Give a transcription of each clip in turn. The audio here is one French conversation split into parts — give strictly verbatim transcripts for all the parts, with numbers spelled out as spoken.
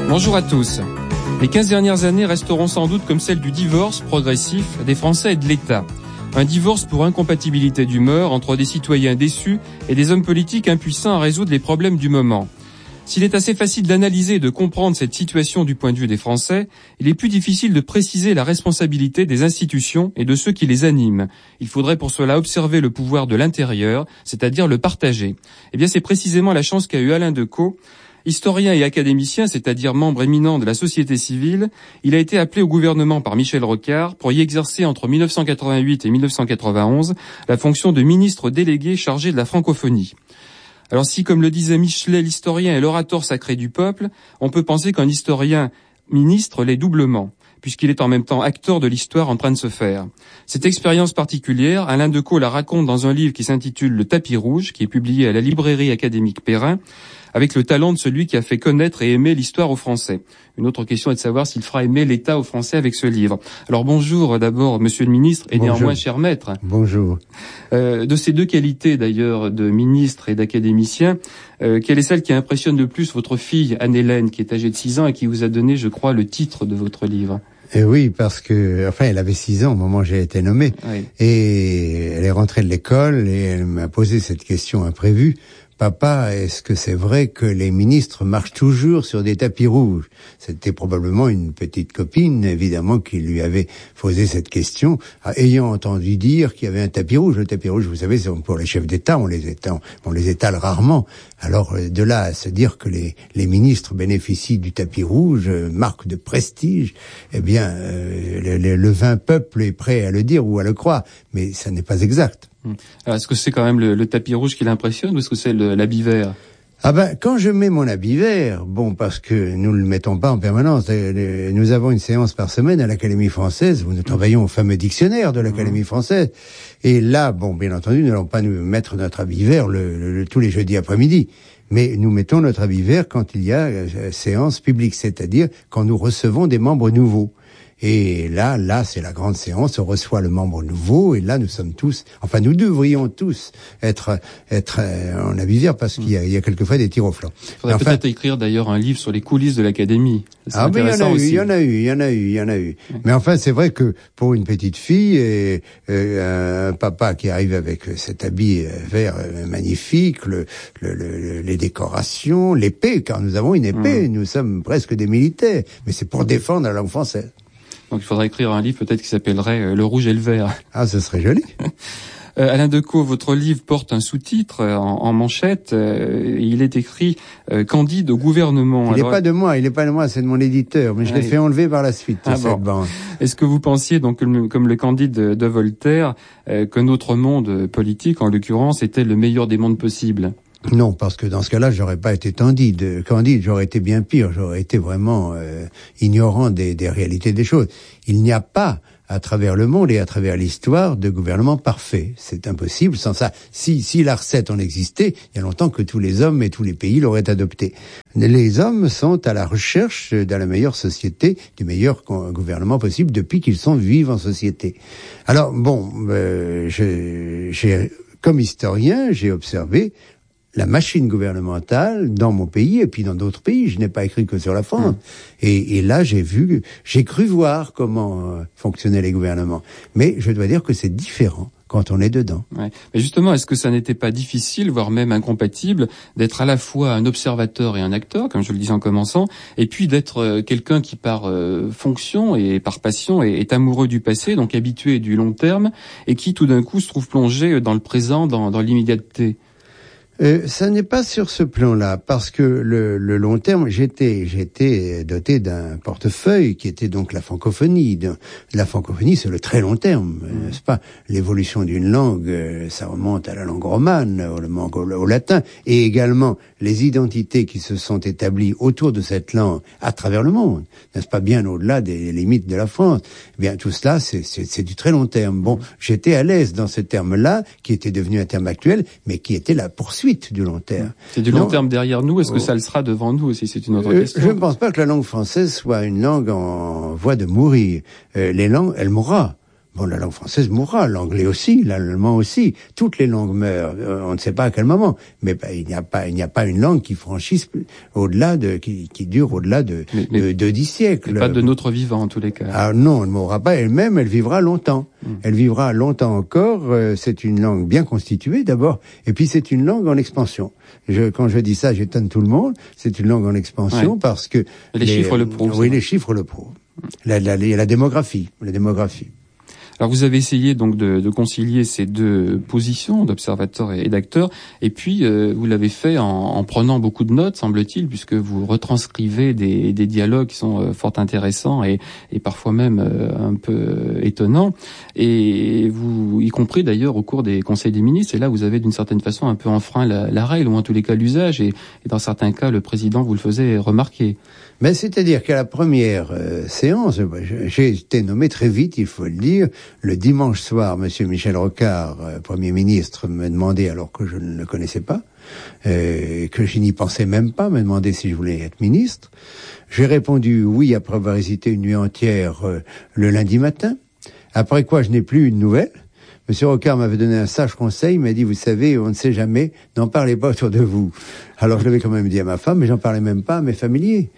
Bonjour à tous. Les quinze dernières années resteront sans doute comme celles du divorce progressif des Français et de l'État. Un divorce pour incompatibilité d'humeur entre des citoyens déçus et des hommes politiques impuissants à résoudre les problèmes du moment. S'il est assez facile d'analyser et de comprendre cette situation du point de vue des Français, il est plus difficile de préciser la responsabilité des institutions et de ceux qui les animent. Il faudrait pour cela observer le pouvoir de l'intérieur, c'est-à-dire le partager. Eh bien, c'est précisément la chance qu'a eu Alain Decaux. Historien et académicien, c'est-à-dire membre éminent de la société civile, il a été appelé au gouvernement par Michel Rocard pour y exercer entre mille neuf cent quatre-vingt-huit et mille neuf cent quatre-vingt-onze la fonction de ministre délégué chargé de la francophonie. Alors si, comme le disait Michelet, l'historien est l'orateur sacré du peuple, on peut penser qu'un historien ministre l'est doublement, puisqu'il est en même temps acteur de l'histoire en train de se faire. Cette expérience particulière, Alain Decaux la raconte dans un livre qui s'intitule Le Tapis Rouge, qui est publié à la librairie académique Perrin, avec le talent de celui qui a fait connaître et aimer l'histoire aux Français. Une autre question est de savoir s'il fera aimer l'État aux Français avec ce livre. Alors bonjour d'abord, monsieur le ministre, et bonjour. Néanmoins cher maître. Bonjour. Euh, de ces deux qualités d'ailleurs, de ministre et d'académicien, euh, quelle est celle qui impressionne le plus votre fille Anne-Hélène, qui est âgée de six ans et qui vous a donné, je crois, le titre de votre livre? Et oui, parce que, enfin, elle avait six ans au moment où j'ai été nommé. Oui. Et elle est rentrée de l'école et elle m'a posé cette question imprévue. Papa, est-ce que c'est vrai que les ministres marchent toujours sur des tapis rouges? C'était probablement une petite copine, évidemment, qui lui avait posé cette question, ayant entendu dire qu'il y avait un tapis rouge. Le tapis rouge, vous savez, c'est pour les chefs d'État, on les étale, on les étale rarement. Alors, de là à se dire que les, les ministres bénéficient du tapis rouge, marque de prestige, eh bien, euh, le, le, le vain peuple est prêt à le dire ou à le croire, mais ça n'est pas exact. Alors, est-ce que c'est quand même le, le tapis rouge qui l'impressionne ou est-ce que c'est le, l'habit vert? Ah ben, quand je mets mon habit vert, bon, parce que nous le mettons pas en permanence, nous avons une séance par semaine à l'Académie française où nous travaillons au fameux dictionnaire de l'Académie française. Et là, bon, bien entendu, nous n'allons pas nous mettre notre habit vert le, le, le, tous les jeudis après-midi. Mais nous mettons notre habit vert quand il y a euh, séance publique, c'est-à-dire quand nous recevons des membres nouveaux. Et là, là, c'est la grande séance, on reçoit le membre nouveau, et là, nous sommes tous, enfin, nous devrions tous être, être en habit vert, parce qu'il y a, il y a quelquefois des tirs au flanc. Il faudrait enfin, peut-être écrire d'ailleurs un livre sur les coulisses de l'Académie. C'est ah, mais il y en a aussi. eu, il y en a eu, il y en a eu, il y en a eu. Oui. Mais enfin, c'est vrai que pour une petite fille, et, et un papa qui arrive avec cet habit vert magnifique, le, le, le, les décorations, l'épée, car nous avons une épée, mmh. nous sommes presque des militaires, mais c'est pour défendre la langue française. Donc il faudrait écrire un livre peut-être qui s'appellerait euh, Le Rouge et le Vert. Ah, ce serait joli. euh, Alain Decaux, votre livre porte un sous-titre euh, en, en manchette. Euh, il est écrit euh, Candide au gouvernement. Il n'est pas de moi, il n'est pas de moi, c'est de mon éditeur, mais je ah, l'ai et... fait enlever par la suite. Ah, cette bon. bande. Est-ce que vous pensiez, donc comme, comme le Candide de, de Voltaire, euh, que notre monde politique, en l'occurrence, était le meilleur des mondes possibles? Non, parce que dans ce cas-là, j'aurais pas été candide. Candide, j'aurais été bien pire. J'aurais été vraiment euh, ignorant des, des réalités des choses. Il n'y a pas, à travers le monde et à travers l'histoire, de gouvernement parfait. C'est impossible. Sans ça, si, si la recette en existait, il y a longtemps que tous les hommes et tous les pays l'auraient adoptée. Les hommes sont à la recherche de la meilleure société, du meilleur gouvernement possible depuis qu'ils sont vivants en société. Alors, bon, euh, je, j'ai, comme historien, j'ai observé la machine gouvernementale dans mon pays et puis dans d'autres pays. Je n'ai pas écrit que sur la France. Mmh. Et, et là, j'ai vu, j'ai cru voir comment euh, fonctionnaient les gouvernements. Mais je dois dire que c'est différent quand on est dedans. Ouais. Mais justement, est-ce que ça n'était pas difficile, voire même incompatible, d'être à la fois un observateur et un acteur, comme je le disais en commençant, et puis d'être euh, quelqu'un qui par euh, fonction et par passion est, est amoureux du passé, donc habitué du long terme, et qui tout d'un coup se trouve plongé dans le présent, dans, dans l'immédiateté? Euh, ça n'est pas sur ce plan-là, parce que le, le long terme, j'étais, j'étais doté d'un portefeuille qui était donc la francophonie. La francophonie, c'est le très long terme, mmh. n'est-ce pas? L'évolution d'une langue, ça remonte à la langue romane, au, au, au latin, et également les identités qui se sont établies autour de cette langue à travers le monde, n'est-ce pas, bien au-delà des limites de la France. Eh bien, tout cela, c'est, c'est, c'est du très long terme. Bon, j'étais à l'aise dans ce terme-là, qui était devenu un terme actuel, mais qui était la poursuite du long terme. C'est du long non. terme derrière nous, est-ce que ça le sera devant nous aussi? C'est une autre euh, question. Je ne pense pas que la langue française soit une langue en voie de mourir. Euh, les langues, elle mourra. bon, la langue française mourra, l'anglais aussi, l'allemand aussi, toutes les langues meurent. On ne sait pas à quel moment, mais ben, il n'y a pas, il n'y a pas une langue qui franchisse au-delà de, qui, qui dure au-delà de, mais, mais, de, de dix siècles. Pas de notre vivant en tous les cas. Ah non, elle ne mourra pas elle-même, elle vivra longtemps. Hum. Elle vivra longtemps encore. C'est une langue bien constituée d'abord, et puis c'est une langue en expansion. Je, quand je dis ça, j'étonne tout le monde. C'est une langue en expansion ouais. parce que les, les chiffres le prouvent. Oui, les chiffres le prouvent. La, la, la, la démographie, la démographie. Alors vous avez essayé donc de, de concilier ces deux positions d'observateur et d'acteur, et puis euh, vous l'avez fait en, en prenant beaucoup de notes, semble-t-il, puisque vous retranscrivez des, des dialogues qui sont euh, fort intéressants et, et parfois même euh, un peu euh, étonnants, et vous, y compris d'ailleurs au cours des conseils des ministres, et là vous avez d'une certaine façon un peu enfreint la, la règle, ou en tous les cas l'usage, et, et dans certains cas le président vous le faisait remarquer. Mais c'est-à-dire qu'à la première euh, séance, j'ai été nommé très vite, il faut le dire. Le dimanche soir, Monsieur Michel Rocard, euh, Premier ministre, me demandait, alors que je ne le connaissais pas, euh, que je n'y pensais même pas, me demandait si je voulais être ministre. J'ai répondu oui après avoir hésité une nuit entière euh, le lundi matin. Après quoi, je n'ai plus eu de nouvelles. Monsieur Rocard m'avait donné un sage conseil, il m'a dit, vous savez, on ne sait jamais, n'en parlez pas autour de vous. Alors je l'avais quand même dit à ma femme, mais j'en parlais même pas à mes familiers.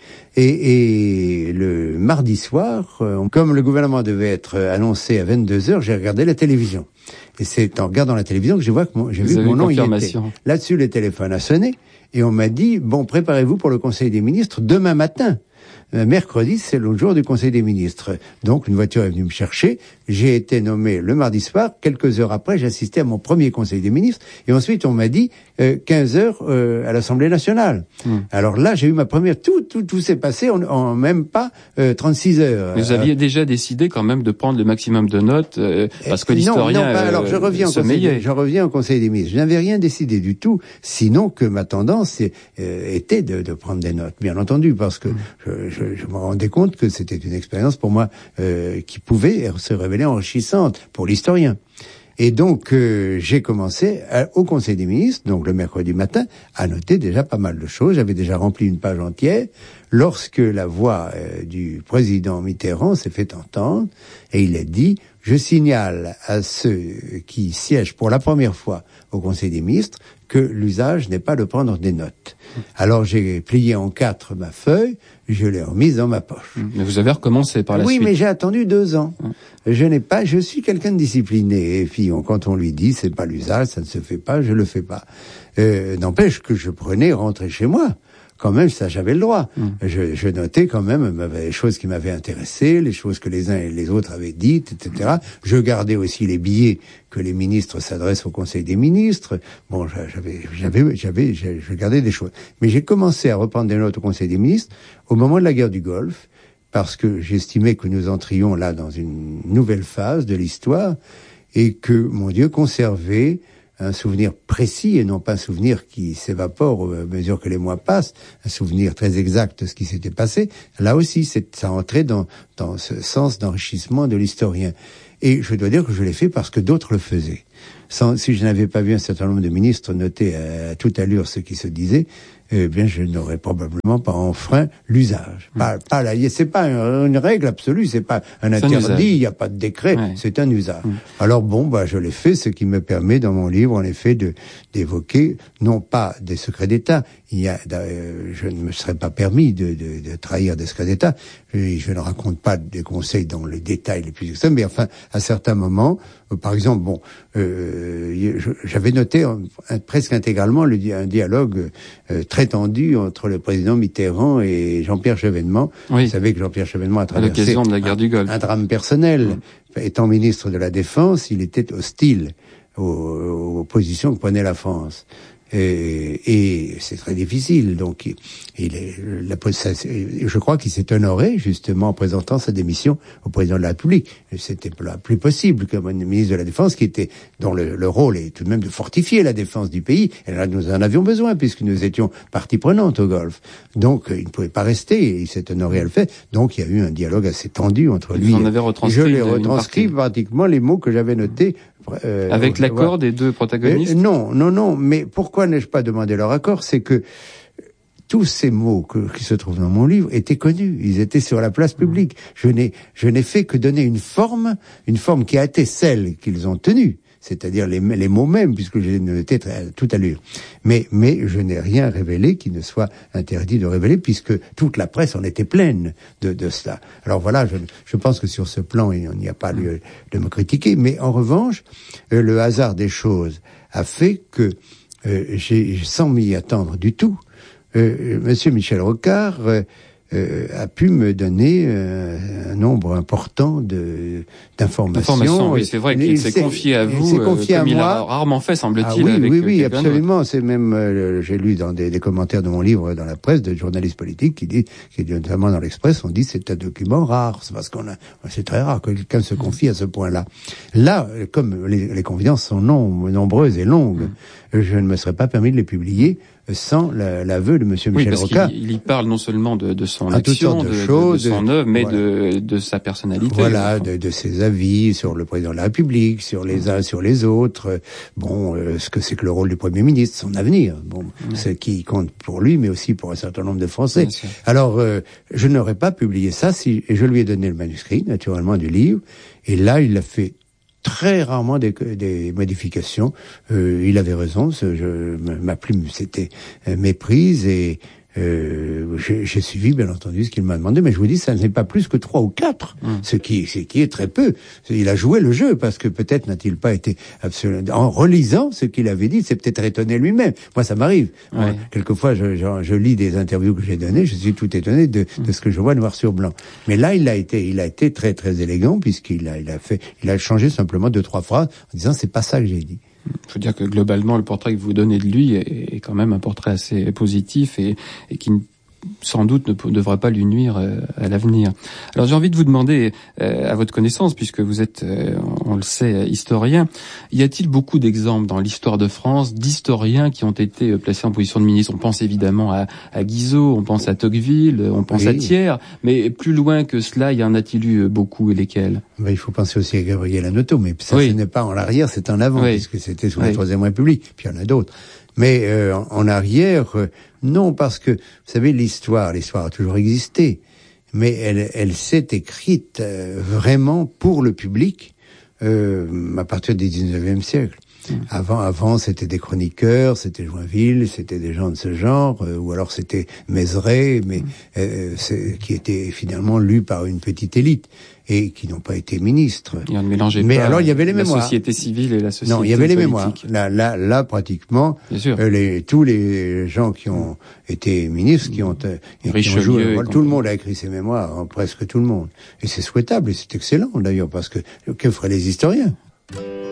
Et, et le mardi soir, euh, comme le gouvernement devait être annoncé à vingt-deux heures, j'ai regardé la télévision. Et c'est en regardant la télévision que je vois que mon, j'ai vu que mon nom y était. Là-dessus, le téléphone a sonné, et on m'a dit, bon, préparez-vous pour le Conseil des ministres demain matin. Mercredi, c'est l'autre jour du Conseil des ministres. Donc, une voiture est venue me chercher. J'ai été nommé le mardi soir. Quelques heures après, j'ai assisté à mon premier Conseil des ministres. Et ensuite, on m'a dit euh, quinze heures euh, à l'Assemblée nationale. Mmh. Alors là, j'ai eu ma première... Tout, tout, tout s'est passé en, en même pas euh, trente-six heures. Mais vous aviez euh, déjà décidé quand même de prendre le maximum de notes euh, parce que l'historien non, non, bah, alors, je reviens, euh, au conseil des, je reviens au Conseil des ministres. Je n'avais rien décidé du tout, sinon que ma tendance euh, était de, de prendre des notes, bien entendu, parce que mmh. je, je Je, je me rendais compte que c'était une expérience pour moi euh, qui pouvait se révéler enrichissante pour l'historien. Et donc, euh, j'ai commencé à, au Conseil des ministres, donc le mercredi matin, à noter déjà pas mal de choses. J'avais déjà rempli une page entière lorsque la voix euh, du président Mitterrand s'est fait entendre et il a dit « Je signale à ceux qui siègent pour la première fois au Conseil des ministres que l'usage n'est pas de prendre des notes. » Alors j'ai plié en quatre ma feuille, je l'ai remise dans ma poche. Mais vous avez recommencé par la oui, suite. Oui, mais j'ai attendu deux ans. Hum. Je n'ai pas, je suis quelqu'un de discipliné. Et puis, on, quand on lui dit, c'est pas l'usage, ça ne se fait pas, je le fais pas. Euh, n'empêche que je prenais, rentrer chez moi. Quand même, ça, j'avais le droit. Mmh. Je, je notais quand même les choses qui m'avaient intéressé, les choses que les uns et les autres avaient dites, et cetera. Je gardais aussi les billets que les ministres s'adressent au Conseil des ministres. Bon, j'avais, j'avais, j'avais, je gardais des choses. Mais j'ai commencé à reprendre des notes au Conseil des ministres au moment de la guerre du Golfe, parce que j'estimais que nous entrions là dans une nouvelle phase de l'histoire, et que, mon Dieu, conserver un souvenir précis et non pas un souvenir qui s'évapore à mesure que les mois passent, un souvenir très exact de ce qui s'était passé. Là aussi, c'est, ça entrait dans, dans ce sens d'enrichissement de l'historien. Et je dois dire que je l'ai fait parce que d'autres le faisaient. Sans, si je n'avais pas vu un certain nombre de ministres noter à, à toute allure ce qui se disait, eh bien, je n'aurais probablement pas enfreint l'usage. Mmh. Pas, pas là, c'est pas une, une règle absolue, c'est pas un interdit, il n'y a pas de décret, ouais. C'est un usage. Mmh. Alors bon, bah, je l'ai fait, ce qui me permet dans mon livre, en effet, de, d'évoquer, non pas des secrets d'État, il y a, euh, je ne me serais pas permis de, de, de trahir des secrets d'État, je, je ne raconte pas des conseils dans les détails les plus extrêmes, mais enfin, à certains moments, euh, par exemple, bon, euh, j'avais noté euh, presque intégralement le, un dialogue euh, très tendu entre le président Mitterrand et Jean-Pierre Chevènement. Oui. Vous savez que Jean-Pierre Chevènement a traversé à l'occasion de la guerre du Golfe. Un, un drame personnel. Mmh. Étant ministre de la Défense, il était hostile aux, aux positions que prenait la France. Et, et c'est très difficile. Donc, il est, la, je crois qu'il s'est honoré justement en présentant sa démission au président de la République. C'était plus possible comme un ministre de la Défense qui était dont le, le rôle est tout de même de fortifier la défense du pays. Et là, nous en avions besoin puisque nous étions partie prenante au Golfe. Donc, il ne pouvait pas rester. Et il s'est honoré à le faire. Donc, il y a eu un dialogue assez tendu entre lui. Vous en avez retranscrit. Je l'ai retranscrit pratiquement les mots que j'avais notés. Euh, Avec l'accord voilà. des deux protagonistes. euh, Non, non, non. Mais pourquoi n'ai-je pas demandé leur accord? C'est que tous ces mots que, qui se trouvent dans mon livre étaient connus. Ils étaient sur la place publique. Je n'ai, je n'ai fait que donner une forme, une forme qui a été celle qu'ils ont tenue. C'est-à-dire les, les mots mêmes, puisque j'ai noté tout à l'heure. Mais, mais je n'ai rien révélé qui ne soit interdit de révéler, puisque toute la presse en était pleine de, de cela. Alors voilà, je, je pense que sur ce plan, il n'y a pas lieu de me critiquer. Mais en revanche, euh, le hasard des choses a fait que, euh, j'ai, sans m'y attendre du tout, euh, Monsieur Michel Rocard euh, Euh, a pu me donner euh, un nombre important de d'informations. D'informations, oui, c'est vrai qu'il s'est confié à vous, euh, confié comme à il moi. a rarement fait, semble-t-il. Ah oui, avec oui, oui, absolument. d'autre. C'est même, euh, j'ai lu dans des, des commentaires de mon livre dans la presse, de journalistes politiques qui disent, qui notamment dans l'Express, on dit c'est un document rare, c'est parce qu'on a, c'est très rare que quelqu'un se confie à ce point-là. Là, comme les, les confidences sont non, nombreuses et longues, mmh. je ne me serais pas permis de les publier sans l'aveu de Monsieur Michel Rocard. Oui, parce qu'il il y parle non seulement de, de son action, de, de, choses, de, de son œuvre, mais voilà. de, de sa personnalité. Voilà, de, de ses avis sur le président de la République, sur les uns, sur les autres. Bon, euh, ce que c'est que le rôle du Premier ministre, son avenir. Bon, mmh. ce qui compte pour lui, mais aussi pour un certain nombre de Français. Alors, euh, je n'aurais pas publié ça si, et je lui ai donné le manuscrit, naturellement, du livre. Et là, il l'a fait très rarement des, des modifications. Euh, il avait raison. Ce, je, ma plume s'était méprise et euh, j'ai, j'ai suivi, bien entendu, ce qu'il m'a demandé. Mais je vous dis, ça n'est pas plus que trois ou quatre, mmh. ce qui, ce qui est très peu. Il a joué le jeu parce que peut-être n'a-t-il pas été absolument. En relisant ce qu'il avait dit, c'est peut-être étonné lui-même. Moi, ça m'arrive. Ouais. Moi, quelquefois, je, je, je lis des interviews que j'ai données, je suis tout étonné de, mmh. de ce que je vois noir sur blanc. Mais là, il a été, il a été très très élégant puisqu'il a, il a fait, il a changé simplement deux trois phrases en disant c'est pas ça que j'ai dit. Je veux dire que globalement, le portrait que vous donnez de lui est, est quand même un portrait assez positif et, et qui sans doute ne devra pas lui nuire euh, à l'avenir. Alors j'ai envie de vous demander, euh, à votre connaissance, puisque vous êtes, euh, on le sait, historien, y a-t-il beaucoup d'exemples dans l'histoire de France d'historiens qui ont été placés en position de ministre? On pense évidemment à, à Guizot, on pense à Tocqueville, on pense oui. à Thiers, mais plus loin que cela, y en a-t-il eu beaucoup et lesquels? Ben, il faut penser aussi à Gabriel Hanoteau, mais ça oui. ce n'est pas en arrière, c'est en avant, oui. puisque c'était sous oui. la Troisième République, puis il y en a d'autres. Mais euh, en arrière, euh, non, parce que, vous savez, l'histoire, l'histoire a toujours existé, mais elle, elle s'est écrite euh, vraiment pour le public euh, à partir du dix-neuvième siècle. Mmh. Avant, avant, c'était des chroniqueurs, c'était Joinville, c'était des gens de ce genre, euh, ou alors c'était Mézeray, mais mmh. euh, c'est, qui étaient finalement lus par une petite élite et qui n'ont pas été ministres. Il y a mélangeait mais pas alors il y avait les la mémoires. La société civile et la société Non, il y avait les politique. mémoires. Là, là, là, pratiquement, euh, les, tous les gens qui ont mmh. été ministres, qui ont, euh, qui ont joué, tout le monde a écrit ses mémoires, hein, presque tout le monde. Et c'est souhaitable et c'est excellent d'ailleurs, parce que que feraient les historiens?